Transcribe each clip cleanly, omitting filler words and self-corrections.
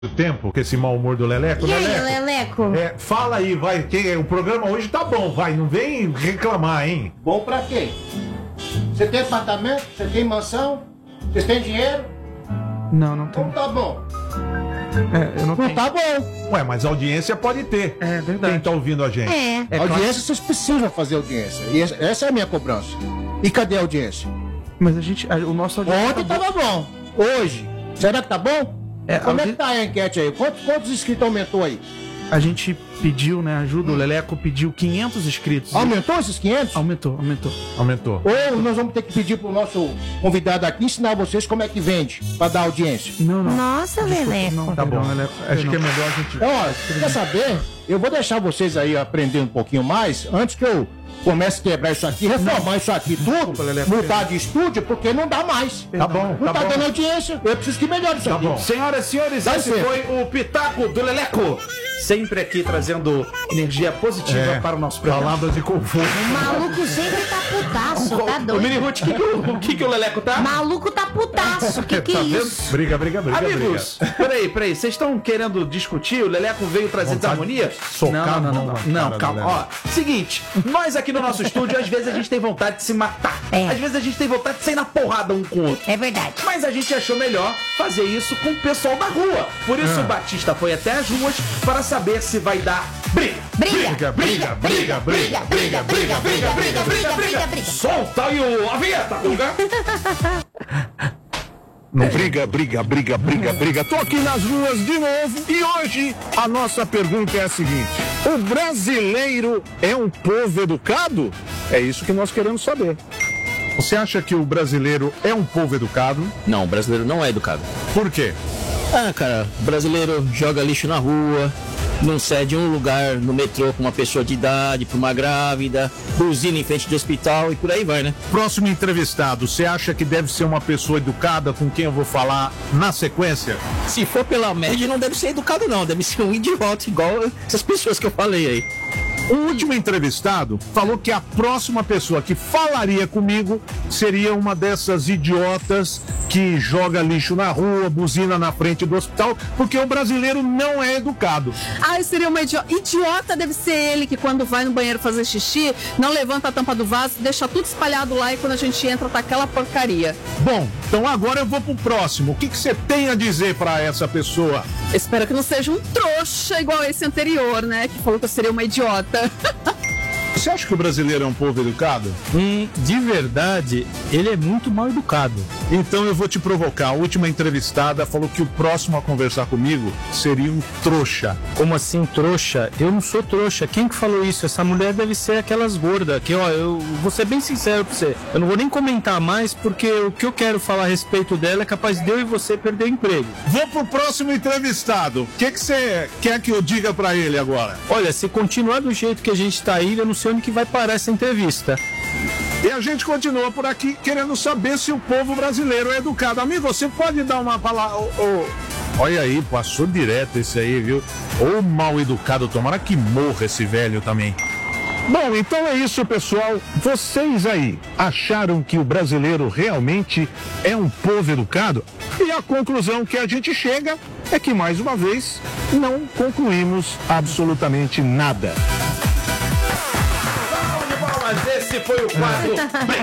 tempo, com esse mau humor do Leleco. E aí, Leleco? Fala aí, vai, que o programa hoje tá bom, vai, não vem reclamar, hein? Bom pra quê? Você tem apartamento? Você tem mansão? Você tem dinheiro? Não tem. Então tá bom. Eu não tenho. Tá bom. Ué, mas audiência pode ter. É verdade. Quem tá ouvindo a gente? Audiência, vocês precisam fazer audiência. E essa é a minha cobrança. E cadê a audiência? Mas o nosso audiência Ontem tava bom. Hoje, será que tá bom? Como é que tá a enquete aí? Quantos inscritos aumentou aí? A gente pediu, né, ajuda, o Leleco pediu 500 inscritos. Aumentou esses 500? Aumentou. Ou nós vamos ter que pedir pro nosso convidado aqui ensinar vocês como é que vende, pra dar audiência. Não. Nossa, Leleco. Não, Tá bom, Leleco. acho que é melhor a gente... Ó, quer saber? Eu vou deixar vocês aí aprender um pouquinho mais, antes que eu comece a quebrar isso aqui, reformar isso aqui tudo, mudar de estúdio, porque não dá mais. Tá bom, Não tá tá bom. dando audiência, eu preciso que melhore isso aqui. bom. Senhoras e senhores, Vai esse ser. foi o Pitaco do Leleco. Sempre aqui trazendo energia positiva para o nosso programa. Palavras de conforto. O maluco sempre tá putaço, tá Ô, Mini doido? Ruth, o que o Leleco tá? Maluco tá putaço, que é isso? Briga. Amigos, peraí, vocês estão querendo discutir? O Leleco veio trazer Vontade desarmonia? de socar a mão na Não, cara do calma. Leleco. Ó, seguinte, nós aqui no nosso estúdio, às vezes a gente tem vontade de se matar. É. Às vezes a gente tem vontade de sair na porrada um com o outro. É verdade. Mas a gente achou melhor fazer isso com o pessoal da rua. Por isso o Batista foi até as ruas para saber se vai dar briga. Briga. Solta aí a vinheta, Guga. Não briga. Tô aqui nas ruas de novo e hoje a nossa pergunta é a seguinte: o brasileiro é um povo educado? É isso que nós queremos saber. Você acha que o brasileiro é um povo educado? Não, o brasileiro não é educado. Por quê? Cara, o brasileiro joga lixo na rua, não cede um lugar no metrô pra uma pessoa de idade, pra uma grávida, buzina em frente de hospital e por aí vai, né? Próximo entrevistado, você acha que deve ser uma pessoa educada com quem eu vou falar na sequência? Se for pela média, não deve ser educado não, deve ser um idiota igual essas pessoas que eu falei aí. O último entrevistado falou que a próxima pessoa que falaria comigo seria uma dessas idiotas que joga lixo na rua, buzina na frente do hospital, porque o brasileiro não é educado. Seria uma idiota. Idiota deve ser ele que quando vai no banheiro fazer xixi, não levanta a tampa do vaso, deixa tudo espalhado lá e quando a gente entra tá aquela porcaria. Bom, então agora eu vou pro próximo. O que você tem a dizer pra essa pessoa? Espero que não seja um trouxa igual esse anterior, né? Que falou que eu seria uma idiota. Você acha que o brasileiro é um povo educado? De verdade, ele é muito mal educado. Então eu vou te provocar. A última entrevistada falou que o próximo a conversar comigo seria um trouxa. Como assim, trouxa? Eu não sou trouxa. Quem que falou isso? Essa mulher deve ser aquelas gordas. Que, eu vou ser bem sincero pra você. Eu não vou nem comentar mais, porque o que eu quero falar a respeito dela é capaz de eu e você perder o emprego. Vou pro próximo entrevistado. O que você quer que eu diga pra ele agora? Olha, se continuar do jeito que a gente tá aí, eu não sei onde que vai parar essa entrevista. E a gente continua por aqui querendo saber se o povo brasileiro é educado. Amigo, você pode dar uma palavra... Olha aí, passou direto esse aí, viu? Ou mal educado, tomara que morra esse velho também. Bom, então é isso, pessoal. Vocês aí acharam que o brasileiro realmente é um povo educado? E a conclusão que a gente chega é que, mais uma vez, não concluímos absolutamente nada. Esse foi o quadro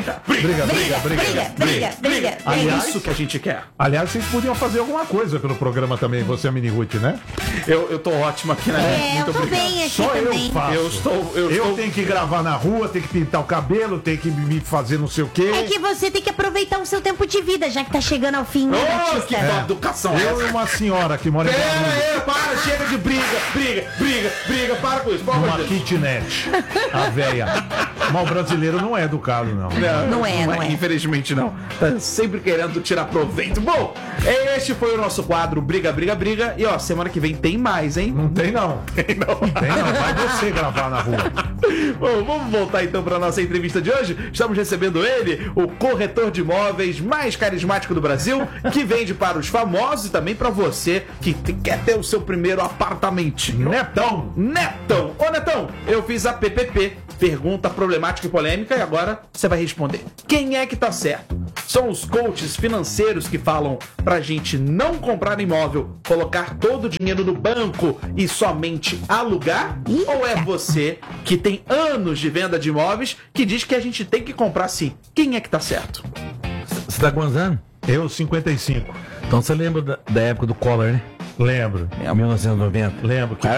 Briga. É isso que a gente quer. Aliás, vocês podiam fazer alguma coisa pelo programa também, você e a Mini Ruth, né? Eu tô ótimo aqui, né? Eu tô bem aqui Só também. eu faço. Eu tenho que gravar na rua, tenho que pintar o cabelo, tenho que me fazer não sei o quê. É que você tem que aproveitar o seu tempo de vida, já que tá chegando ao fim, né, Oh, que Batista? educação Eu essa. e uma senhora que mora em Brasília, Para, chega de briga, para com isso, por favor. numa kitnet, a véia. Mas o brasileiro não é educado, não. Não é. Infelizmente não. Tá sempre querendo tirar proveito. Bom, este foi o nosso quadro Briga. E ó, semana que vem tem mais, hein? Não tem, não. Tem não. Vai você gravar na rua. Bom, vamos voltar então para nossa entrevista de hoje. Estamos recebendo ele, o corretor de imóveis mais carismático do Brasil, que vende para os famosos e também para você que quer ter o seu primeiro apartamentinho. Netão. Ô, Netão, eu fiz a PPP pergunta problemática e polêmica e agora você vai responder. Quem é que tá certo? São os coaches financeiros que falam pra gente não comprar imóvel, colocar todo o dinheiro no banco e somente alugar? Ou é você que tem anos de venda de imóveis que diz que a gente tem que comprar sim? Quem é que tá certo? Você tá quantos anos? Eu, 55. Então você lembra da época do Collor, né? Lembro. 1990. Lembro que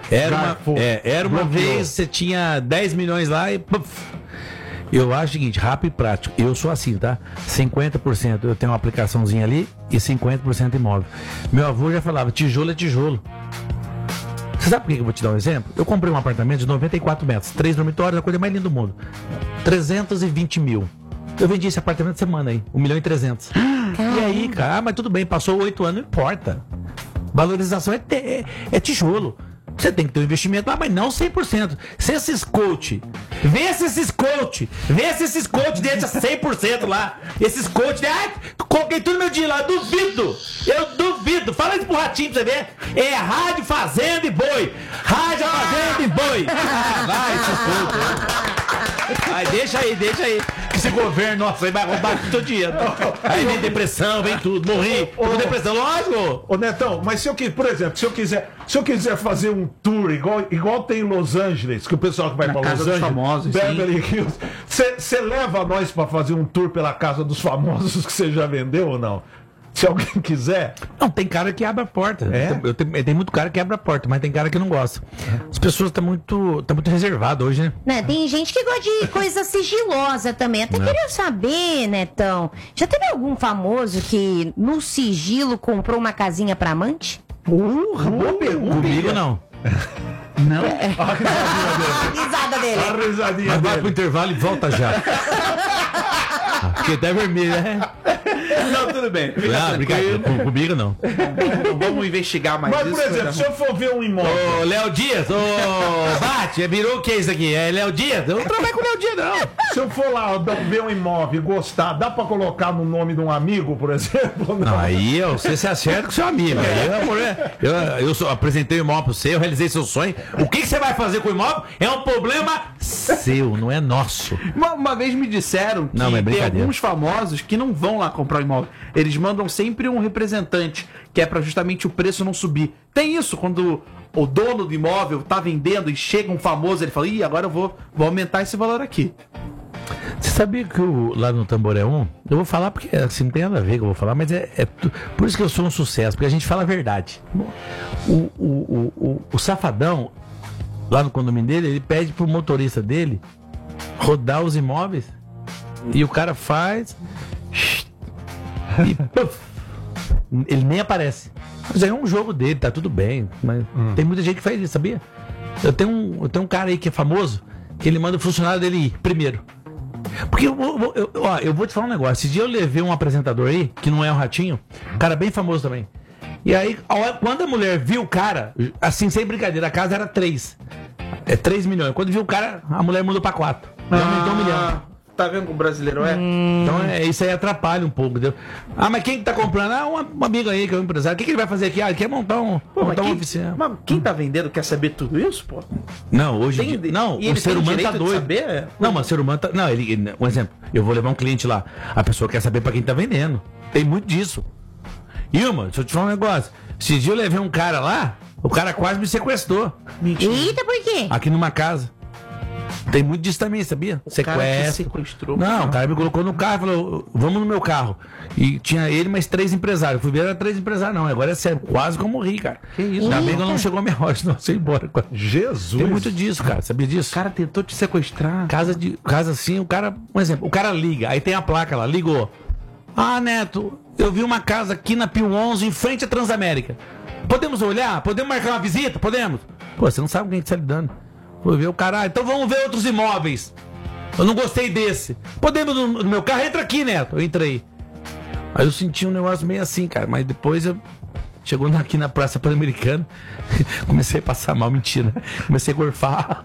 Era uma vez, você tinha 10 milhões lá e... Puff. Eu acho o seguinte, rápido e prático. Eu sou assim, tá? 50% eu tenho uma aplicaçãozinha ali e 50% imóvel. Meu avô já falava, tijolo é tijolo. Você sabe por que eu vou te dar um exemplo? Eu comprei um apartamento de 94 metros, 3 dormitórios, a coisa mais linda do mundo. 320 mil. Eu vendi esse apartamento semana aí, 1.300.000. E aí, cara, mas tudo bem, passou 8 anos, não importa. Valorização é tijolo. Você tem que ter um investimento lá, mas não 100%. Se esses coach, vê se esses coach deixa 100% lá. Esses coach, coloquei tudo meu dinheiro lá, eu duvido. Fala isso pro Ratinho pra você ver. É rádio, fazenda e boi. Rádio, fazenda e boi. Vai, esses coach. Vai, deixa aí. Esse governo, nossa, aí vai roubar todo dinheiro. Aí vem depressão, vem tudo, morri. Com depressão, lógico. Ô Netão, mas se eu quiser fazer um tour igual tem em Los Angeles, que o pessoal que vai pra Los Angeles, famosos, Beverly Hills, você leva nós pra fazer um tour pela casa dos famosos que você já vendeu ou não? Se alguém quiser. Não, tem cara que abre a porta. Tem muito cara que abre a porta, mas tem cara que não gosta. As pessoas estão muito reservadas hoje, né? Tem gente que gosta de coisa sigilosa também. Até queria saber, Netão, já teve algum famoso que no sigilo comprou uma casinha pra amante? Boa pergunta. Comigo não. Não? A risada dele. A risadinha Mas vai dele. pro intervalo e volta já. Porque até vermelho, né? Não, tudo bem. Ah, brincadeira. Comigo não. Vamos investigar mais Mas, isso. por exemplo, se eu for ver um imóvel... Ô, Léo Dias, Bate, virou o que isso aqui? É Léo Dias? Eu não trabalho com o Léo Dias, não. Se eu for lá ver um imóvel e gostar, dá pra colocar no nome de um amigo, por exemplo? Não, aí você se acerta com seu amigo. Aí eu apresentei o imóvel pra você, eu realizei seu sonho. O que você vai fazer com o imóvel é um problema seu, não é nosso. Uma vez me disseram que tem alguns famosos que não vão lá comprar o imóvel. Eles mandam sempre um representante, que é pra justamente o preço não subir. Tem isso, quando o dono do imóvel tá vendendo e chega um famoso, ele fala, agora eu vou aumentar esse valor aqui. Você sabia que lá no Tamboré 1, eu vou falar porque assim, não tem nada a ver que eu vou falar, mas por isso que eu sou um sucesso, porque a gente fala a verdade. O Safadão, lá no condomínio dele, ele pede pro motorista dele rodar os imóveis e o cara faz e puff, ele nem aparece. Mas aí é um jogo dele, tá tudo bem, mas tem muita gente que faz isso, sabia? Eu tenho um cara aí que é famoso, que ele manda o funcionário dele ir primeiro. Porque eu vou te falar um negócio. Esse dia eu levei um apresentador aí, que não é um Ratinho, um cara bem famoso também. E aí, quando a mulher viu o cara, assim, sem brincadeira, a casa era 3. É 3 milhões. Quando viu o cara, a mulher mudou pra 4. Aumentou 1 milhão. Tá vendo como o brasileiro é? Então isso aí atrapalha um pouco, entendeu? Mas quem que tá comprando? Um amigo aí que é um empresário. O que ele vai fazer aqui? Ele quer montar uma oficina. Mas quem tá vendendo quer saber tudo isso, pô? Não, hoje em dia. Não, o ser humano tá doido. Saber? Não, mas o ser humano tá. Não, um exemplo. Eu vou levar um cliente lá. A pessoa quer saber pra quem tá vendendo. Tem muito disso. Ilma, deixa eu te falar um negócio. Esse dia eu levei um cara lá, o cara quase me sequestrou. Mentira. Eita, por quê? Aqui numa casa. Tem muito disso também, sabia? Sequestrou. Não, o cara me colocou no carro e falou, vamos no meu carro. E tinha ele mais 3 empresários. Eu fui ver, era 3 empresários, não. Agora é sério, quase que eu morri, cara. Que isso? Ainda bem que não chegou a minha hora, senão você ia embora. Jesus! Tem muito disso, cara. Sabia disso? O cara tentou te sequestrar. Casa assim, o cara... Um exemplo, o cara liga, aí tem a placa lá, ligou. Ah, Neto, eu vi uma casa aqui na Pio 11, em frente à Transamérica. Podemos olhar? Podemos marcar uma visita? Podemos? Pô, você não sabe com quem você tá lidando. Vou ver o caralho. Então vamos ver outros imóveis. Eu não gostei desse. Podemos no meu carro? Entra aqui, Neto. Eu entrei. Aí eu senti um negócio meio assim, cara. Mas depois eu chegou aqui na Praça Pan-Americana, comecei a passar mal, mentira. Comecei a gorfar.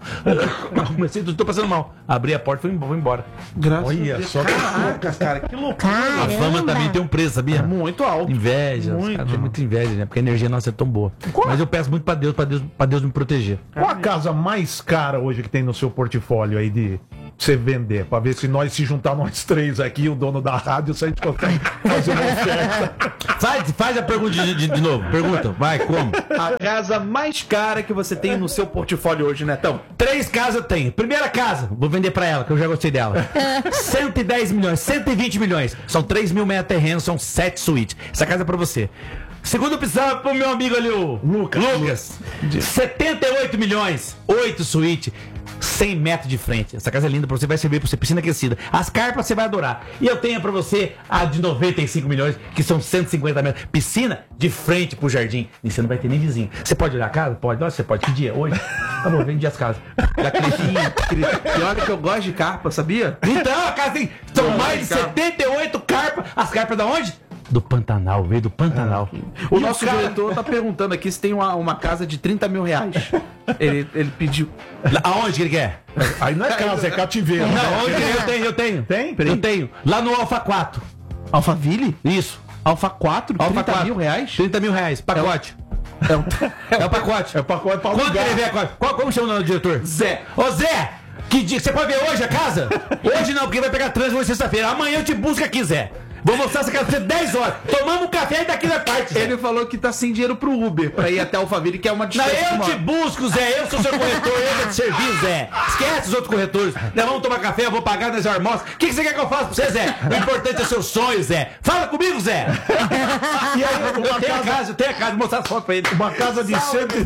Tô passando mal. Abri a porta e fui embora. Graças Olha a Deus. só que- Caraca, cara, que loucura. A fama também tem um preço, sabia? Muito alto. Inveja. Os caras têm muita inveja, né? Porque a energia nossa é tão boa. Mas eu peço muito pra Deus me proteger. Qual a casa mais cara hoje que tem no seu portfólio aí de você vender? Pra ver se nós se juntar nós três aqui, o dono da rádio, se a gente consegue fazer uma oferta. Faz a pergunta de novo. Pergunta. Vai, como? A casa mais cara que você tem no seu portfólio hoje, Netão? 3 casas eu tenho. Primeira casa, vou vender pra ela, que eu já gostei dela. 110 milhões, 120 milhões. São 3 mil metros terrenos, são 7 suítes. Essa casa é pra você. Segunda opção pro meu amigo ali, o Lucas. 78 milhões, 8 suítes. 100 metros de frente. Essa casa é linda pra você, vai servir pra você, piscina aquecida. As carpas você vai adorar. E eu tenho pra você a de 95 milhões, que são 150 metros. Piscina de frente pro jardim. E você não vai ter nem vizinho. Você pode olhar a casa? Pode. Nossa, você pode. Que dia? Hoje? Tá bom, vende as casas. Da E olha que eu gosto de carpa, sabia? Então, a casa tem. São mais de 78 carpas. As carpas da onde? Do Pantanal, veio do Pantanal. O nosso diretor tá perguntando aqui se tem uma casa de 30 mil reais. Ele pediu. Aonde que ele quer? Aí não é casa, é cativeiro. Não, onde eu tenho. Tem? Eu tenho. Lá no Alfa 4. Alphaville? Isso. Alfa 4? Alfa 30 4. mil reais? 30 mil reais. Pacote. É o pacote. É pacote pra Quanto alugar. ele vem? Como chama o nome do diretor? Zé. Ô Zé! Que dia? Você pode ver hoje a casa? Hoje não, porque vai pegar trânsito hoje sexta-feira. Amanhã eu te busco aqui, Zé. Vou mostrar essa casa pra você 10 horas. Tomamos um café e daqui na parte. Zé. Ele falou que tá sem dinheiro pro Uber pra ir até Alphaville, que é uma Não, distância. eu te busco, Zé. Eu sou seu corretor, eu vou te servir, Zé. Esquece os outros corretores. Nós vamos tomar café, eu vou pagar nas almoços. O que você quer que eu faça pra você, Zé? O importante é seu sonho, Zé. Fala comigo, Zé. E aí, Eu tenho a casa, vou mostrar as fotos pra ele. uma casa de 110.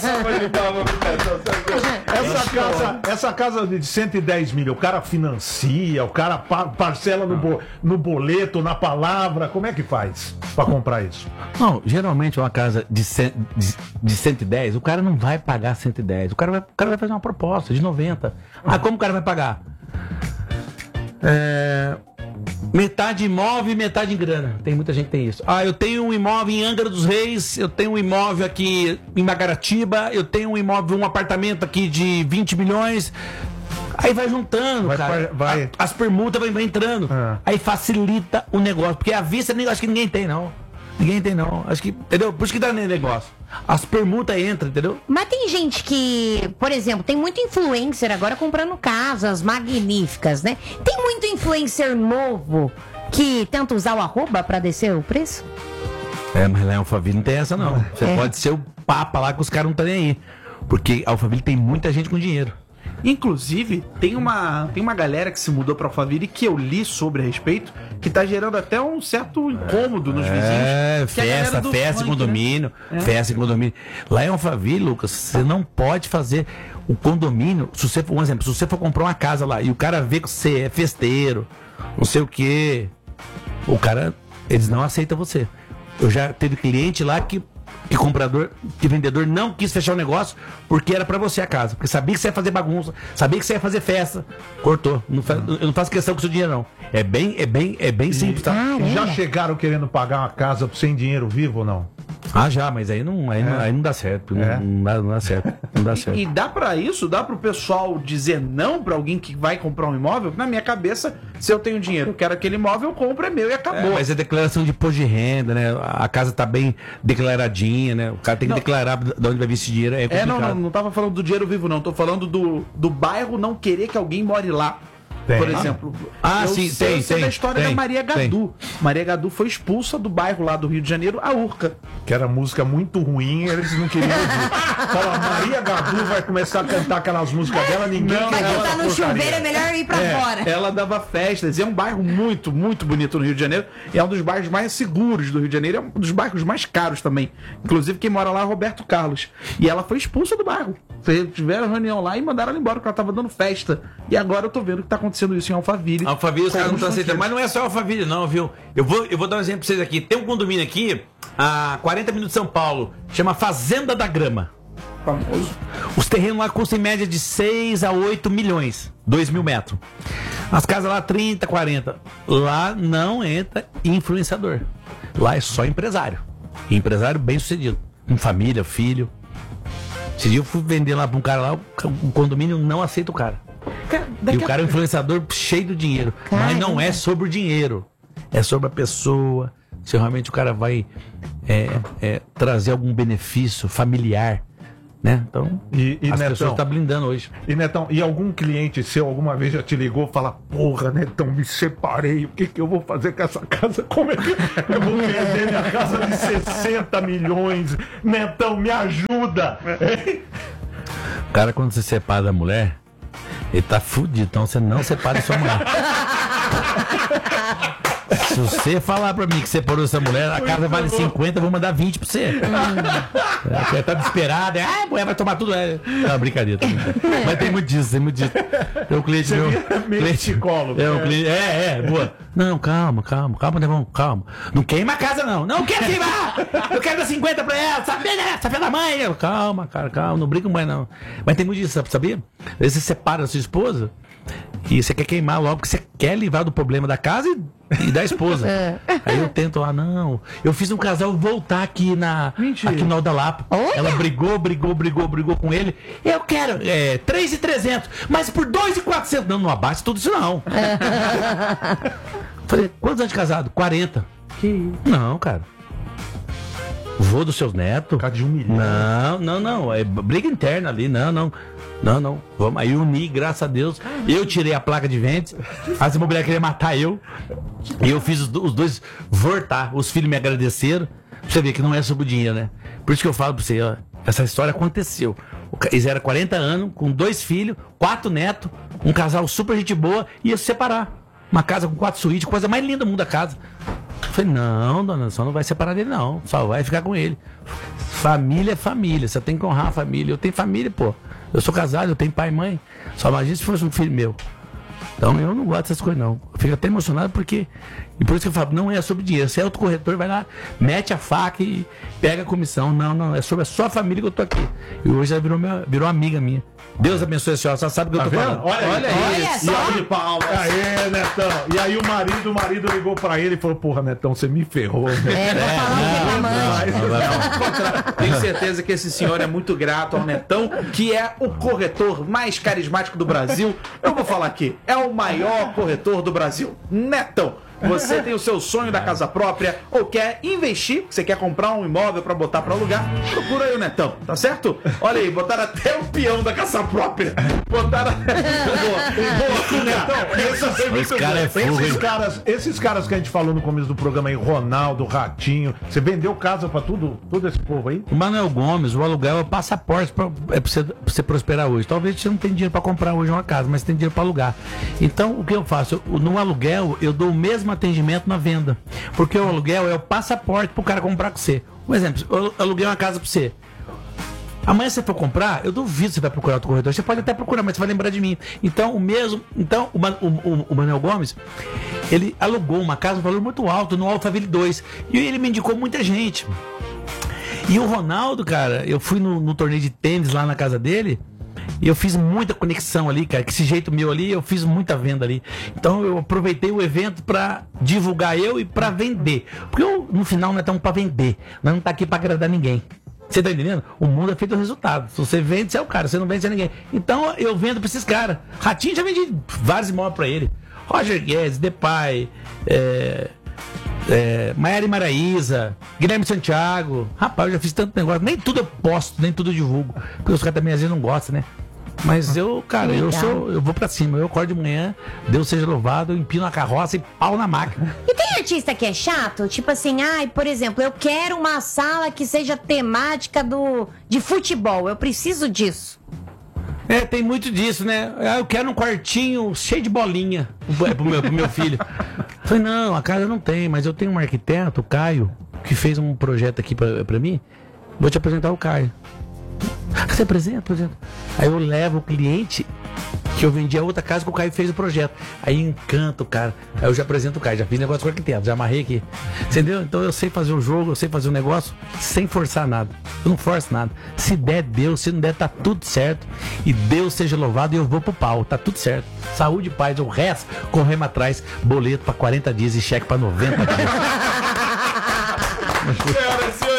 Essa casa de 110 mil, o cara financia, o cara parcela no boleto, na palavra. Como é que faz pra comprar isso? Não, geralmente uma casa de 110, o cara não vai pagar 110. O cara vai fazer uma proposta de 90. Ah, como o cara vai pagar? Metade imóvel e metade em grana. Tem muita gente que tem isso. Ah, eu tenho um imóvel em Angra dos Reis, eu tenho um imóvel aqui em Magaratiba, eu tenho um imóvel, um apartamento aqui de 20 milhões. Aí vai juntando, cara. As permutas vai entrando. Aí facilita o negócio. Porque à vista, acho que ninguém tem, não. Ninguém tem, não. Acho que, entendeu? Por isso que dá negócio. As permutas entram, entendeu? Mas tem gente que, por exemplo, tem muito influencer agora comprando casas magníficas, né? Tem muito influencer novo que tenta usar o arroba pra descer o preço? Mas lá em Alphaville não tem essa, não. Você pode ser o papa lá que os caras não estão nem aí. Porque Alphaville tem muita gente com dinheiro. Inclusive, tem uma galera que se mudou pra Alphaville que eu li sobre a respeito, que tá gerando até um certo incômodo nos vizinhos. Que é a galera do festa em funk, condomínio. né? Festa em condomínio. Lá em Alphaville, Lucas, você não pode fazer o condomínio. Se você for, um exemplo, se você for comprar uma casa lá e o cara vê que você é festeiro, não sei o quê, o cara, eles não aceitam você. Eu já teve cliente lá que vendedor não quis fechar o negócio porque era pra você a casa. Porque sabia que você ia fazer bagunça, sabia que você ia fazer festa. Cortou. Eu não faço questão com o seu dinheiro, não. É bem simples, tá? Já chegaram querendo pagar uma casa sem dinheiro vivo ou não? Ah, já, mas aí não dá certo. Não dá certo. Não dá certo. E dá pra isso? Dá pro pessoal dizer não pra alguém que vai comprar um imóvel? Na minha cabeça, se eu tenho dinheiro, eu quero aquele imóvel, eu compro, é meu e acabou. Mas é declaração de imposto de renda, né? A casa tá bem declaradinha, né? O cara tem que declarar de onde vai vir esse dinheiro. É complicado. Não tava falando do dinheiro vivo, não. Tô falando do bairro não querer que alguém more lá. Tem. Por exemplo, sim, tem. da história da Maria Gadu. Maria Gadu foi expulsa do bairro lá do Rio de Janeiro, a Urca. Que era música muito ruim, eles não queriam ouvir. Fala, Maria Gadu vai começar a cantar aquelas músicas dela, ninguém Vai cantar no chuveiro, é melhor ir pra fora. Ela dava festas, e é um bairro muito, muito bonito no Rio de Janeiro, e é um dos bairros mais seguros do Rio de Janeiro, é um dos bairros mais caros também. Inclusive, quem mora lá é Roberto Carlos. E ela foi expulsa do bairro. Tiveram reunião lá e mandaram ela embora, porque ela tava dando festa. E agora eu tô vendo que tá acontecendo isso em Alphaville. Alphaville, os caras não estão aceitando. Mas não é só Alphaville, não, viu? Eu vou dar um exemplo pra vocês aqui. Tem um condomínio aqui, a 40 minutos de São Paulo, chama Fazenda da Grama. Famoso. Os terrenos lá custam em média de 6 a 8 milhões, 2 mil metros. As casas lá 30, 40. Lá não entra influenciador. Lá é só empresário. Empresário bem sucedido. Com família, filho. Esse dia eu fui vender lá pra um cara lá, o condomínio não aceita o cara. E o cara é um influenciador cheio de dinheiro. Caramba. Mas não é sobre o dinheiro. É sobre a pessoa. Se realmente o cara vai trazer algum benefício familiar. Né? Então, as Netão, pessoas estão blindando hoje. E Netão, e algum cliente seu alguma vez já te ligou e fala: porra, Netão, me separei, o que eu vou fazer com essa casa? Como é que eu vou perder minha casa de 60 milhões? Netão, me ajuda! O cara, quando se separa da mulher, ele tá fudido. Então você não separa sua mulher. Se você falar pra mim que separou essa mulher, a casa vale 50, eu vou mandar 20 pra você. Você tá desesperado, a mulher vai tomar tudo. Não, brincadeira, tá brincando. Mas tem muito disso, tem muito disso. Tem um cliente meu. Psicólogo. Boa. Não, calma, Nevão, calma. Não queima a casa, não. Não quero queimar! Eu quero dar 50 pra ela, sabe, né? Sabe da mãe? Calma, cara, calma, não brinca com mãe, não. Mas tem muito disso, sabia? Às vezes você separa a sua esposa e você quer queimar logo, porque você quer livrar do problema da casa e da esposa. Aí eu tento lá, não. Eu fiz um casal voltar aqui no Alda Lapa. Ela brigou com ele. Eu quero 3.300, mas por 2.400. Não abate tudo isso, não. Falei, quantos anos de casado? 40. Não, cara. Vô dos seus netos? Cada de 1 milhão. Não. É briga interna ali, não. Vamos aí unir, graças a Deus. Eu tirei a placa de vendas. As imobiliárias queriam matar eu. E eu fiz os dois voltar. Os filhos me agradeceram. Você vê que não é sobre o dinheiro, né? Por isso que eu falo pra você, ó, essa história aconteceu. Eles eram 40 anos, com 2 filhos, 4 netos, um casal super gente boa, ia se separar. Uma casa com 4 suítes, coisa mais linda do mundo da casa. Eu falei, não, dona, só não vai separar dele, não. Só vai ficar com ele. Família é família, você tem que honrar a família. Eu tenho família, pô. Eu sou casado, eu tenho pai e mãe. Só imagina se fosse um filho meu. Então eu não gosto dessas coisas, não. Eu fico até emocionado porque... E por isso que eu falo, não é sobre dinheiro. Se é outro corretor, vai lá, mete a faca e pega a comissão. Não, é sobre a sua família que eu tô aqui. E hoje ela virou amiga minha. Deus abençoe a senhora, só sabe o que eu tô falando. Olha aí. só. E aí, palmas. Aê, Netão. E aí o marido ligou pra ele e falou: porra, Netão, você me ferrou. Vou falar que Tenho certeza que esse senhor é muito grato ao Netão, que é o corretor mais carismático do Brasil. Eu vou falar aqui, é o maior corretor do Brasil. Netão, você tem o seu sonho da casa própria ou quer investir, você quer comprar um imóvel pra botar pra alugar, procura aí o Netão, tá certo? Olha aí, botaram até o peão da casa própria. Botaram... Boa, Netão. Esse cara é fogo, hein? Esses caras que a gente falou no começo do programa aí, Ronaldo, Ratinho, você vendeu casa pra todo esse povo aí? O Manuel Gomes, o aluguel é o passaporte pra você prosperar hoje. Talvez você não tenha dinheiro pra comprar hoje uma casa, mas você tem dinheiro pra alugar. Então, o que eu faço? No aluguel, eu dou o mesmo atendimento na venda. Porque o aluguel é o passaporte pro cara comprar com você. Um exemplo, eu aluguei uma casa pra você. Amanhã você for comprar, eu duvido que você vai procurar outro corretor. Você pode até procurar, mas você vai lembrar de mim. Então, o Manuel Gomes, ele alugou uma casa, um valor muito alto, no Alphaville 2. E ele me indicou muita gente. E o Ronaldo, cara, eu fui no torneio de tênis lá na casa dele, e eu fiz muita conexão ali, cara, que esse jeito meu ali, eu fiz muita venda ali. Então eu aproveitei o evento pra divulgar eu e pra vender. Porque no final nós estamos pra vender, nós não tá aqui pra agradar ninguém. Você tá entendendo? O mundo é feito do resultado. Se você vende, você é o cara, se não vende, você é ninguém. Então eu vendo pra esses caras. Ratinho já vendi vários imóveis pra ele. Roger Guedes, Depay, Maiara e Maraíza, Guilherme Santiago. Rapaz, eu já fiz tanto negócio. Nem tudo eu posto, nem tudo eu divulgo. Porque os caras também às vezes não gostam, né? Mas eu, cara, eu vou pra cima. Eu acordo de manhã, Deus seja louvado, eu empino a carroça e pau na máquina. E tem artista que é chato? Tipo assim, por exemplo, eu quero uma sala que seja temática de futebol. Eu preciso disso. Tem muito disso, né? Eu quero um quartinho cheio de bolinha pro meu filho. Falei, não, a casa não tem, mas eu tenho um arquiteto, o Caio, que fez um projeto aqui pra mim. Vou te apresentar o Caio. Você apresenta? Aí eu levo o cliente que eu vendi a outra casa que o Caio fez o projeto. Aí encanta o cara. Aí eu já apresento o Caio, já fiz negócio com o arquiteto, já amarrei aqui. Entendeu? Então eu sei fazer o jogo, eu sei fazer o negócio sem forçar nada. Eu não forço nada. Se der, Deus. Se não der, tá tudo certo. E Deus seja louvado e eu vou pro pau. Tá tudo certo. Saúde e paz. O resto, corremos atrás. Boleto pra 40 dias e cheque pra 90 dias. Senhoras e senhores,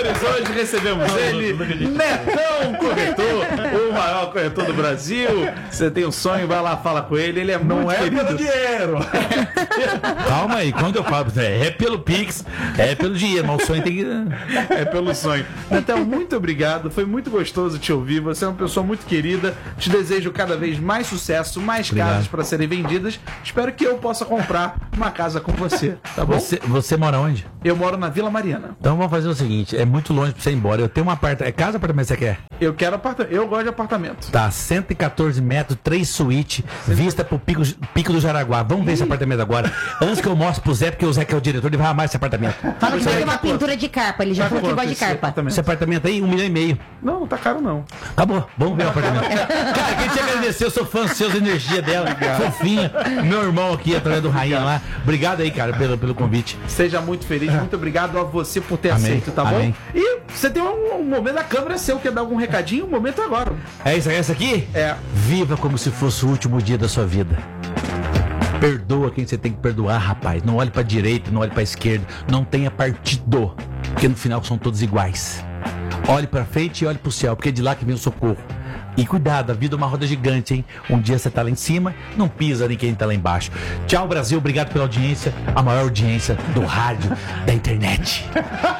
Corretores, hoje recebemos ele, Netão Corretor, o maior corretor do Brasil. Você tem um sonho, vai lá, fala com ele. Ele é muito querido. Pelo dinheiro. Calma aí, quando eu falo, é pelo Pix, é pelo dinheiro, mas o sonho tem que... É pelo sonho. Netão, muito obrigado. Foi muito gostoso te ouvir. Você é uma pessoa muito querida. Te desejo cada vez mais sucesso, mais casas para serem vendidas. Espero que eu possa comprar uma casa com você, tá bom? Você mora onde? Eu moro na Vila Mariana. Então vamos fazer o seguinte, é muito longe pra você ir embora. Eu tenho um apartamento. É casa ou apartamento que você quer? Eu quero apartamento. Eu gosto de apartamento. Tá, 114 metros, 3 suítes, vista pro pico do Jaraguá. Vamos ver esse apartamento agora. Antes que eu mostre pro Zé, porque o Zé que é o diretor, ele vai amar esse apartamento. Fala que vai ter uma pintura de carpa. Ele já falou que gosta de carpa. Esse apartamento aí, 1,5 milhão. Não tá caro não. Acabou, vamos ver o apartamento. Cara, quem te agradecer, eu sou fã dos seus, energia dela, fofinha. Meu irmão aqui, atrás do Rainha lá. Obrigado aí, cara, pelo convite. Seja muito feliz, muito obrigado a você por ter Amém. aceito, tá Amém. bom? E você tem um momento da câmera seu, quer dar algum recadinho? O momento é agora. É isso, essa aqui? É. Viva como se fosse o último dia da sua vida. Perdoa quem você tem que perdoar, rapaz. Não olhe pra direita, não olhe pra esquerda. Não tenha partido, porque no final são todos iguais. Olhe pra frente e olhe pro céu, porque é de lá que vem o socorro. E cuidado, a vida é uma roda gigante, hein? Um dia você tá lá em cima, não pisa em quem tá lá embaixo. Tchau, Brasil, obrigado pela audiência. A maior audiência do rádio, da internet.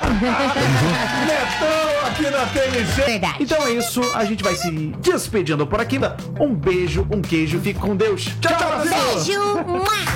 Netão aqui na TNC. Verdade. Então é isso, a gente vai se despedindo por aqui. Um beijo, um queijo, fique com Deus. Tchau, tchau, Brasil! Beijo! Mua!